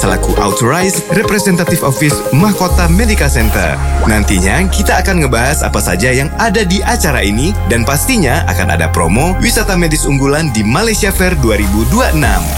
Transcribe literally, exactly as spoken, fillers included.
selaku Authorized Representative Office Mahkota Medical Center. Nantinya kita akan ngebahas apa saja yang ada di acara ini dan pastinya akan ada promo wisata medis unggulan di Malaysia Fair dua ribu dua puluh enam.